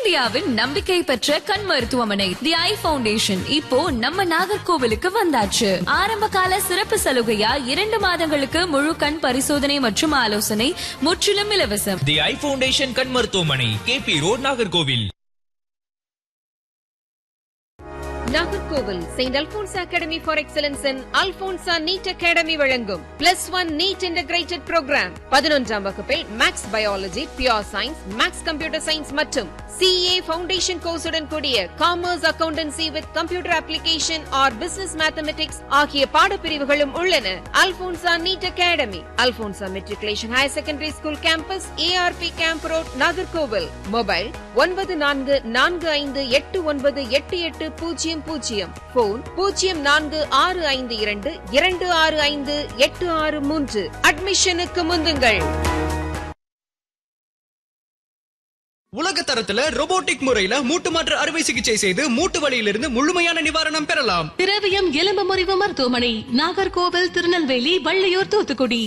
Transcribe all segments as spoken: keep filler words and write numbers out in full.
இந்தியாவின் நம்பிக்கை பெற்ற கண் மருத்துவமனை தி ஐ ஃபவுண்டேஷன் இப்போ நம்ம நாகர்கோவிலுக்கு வந்தாச்சு. ஆரம்ப கால சிறப்பு சலுகையா இரண்டு மாதங்களுக்கு முழு கண் பரிசோதனை மற்றும் ஆலோசனை முற்றிலும் இலவசம். தி ஐ ஃபவுண்டேஷன் கண் மருத்துவமனை, K P road, Nagercoil. Nagercoil Saint Alphons academy for excellence in Alphonso NEET academy வழங்கும் plus one NEET integrated program. பதினொன்றாம் வகுப்பில் maths biology, pure science, maths computer science மற்றும் சிஏ ஃபவுண்டேஷன் கோர்ஸுடன் கூடிய commerce accountancy with computer application or business mathematics ஆகிய பாடப்பிரிவுகளும் உள்ளன. Alphonso NEET academy, Alphonso matriculation higher secondary school campus, ARP camp road, Nagercoil. Mobile ஒன்பது நான்கு நான்கு ஐந்து எட்டு ஒன்பது எட்டு எட்டு பூஜ்ஜியம் பூஜ்ஜியம். போன் பூஜ்ஜியம் நான்கு ஆறு ஐந்து இரண்டு இரண்டு ஆறு ஐந்து எட்டு ஆறு மூன்று. அட்மிஷனுக்கு முந்துங்கள். உலக தரத்துல ரோபோட்டிக் முறையில மூட்டு மாற்று அறுவை சிகிச்சை செய்து மூட்டு வலியிலிருந்து முழுமையான நிவாரணம் பெறலாம். திரவியம் எலும்பு முறிவு மருத்துவமனை, நாகர்கோவில், திருநெல்வேலி, வள்ளியூர், தூத்துக்குடி.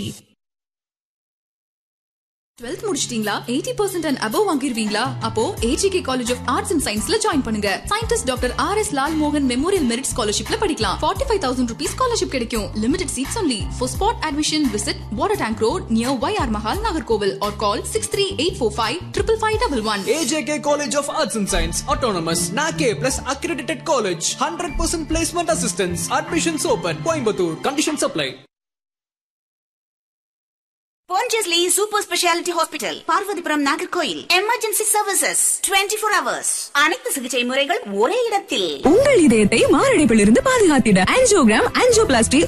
டுவெல்த் முடிச்சிட்டீங்களா? Eighty percent and above வாங்கிருவீங்களா? அப்போ AGK college of arts and சயின்ஸ்ல ஜாயின் பண்ணுங்க. Scientist doctor R S Lal மோகன் மெமோரியல் மெரிட் ஸ்காலர்ஷிப்ல படிக்கலாம். Forty five thousand rupees scholarship கிடைக்கும். Limited seeds only. For spot admission visit water tank road near Y R Mahal, Nagercoil or call six three eight four five triple five one one. A J K College of Arts and Science, Autonomous, N A C A plus accredited college, one hundred percent placement assistance. Admissions open. Coimbatore. Conditions apply. Pondicherry Super Speciality Hospital, Parvathipuram, Nagercoil. Emergency services twenty four hours. அனைத்து சிகிச்சை முறைகள் ஒரே இடத்தில். உங்கள் இதயத்தை மாரடைப்பிலிருந்து பாதுகாத்திட angiogram, angioplasty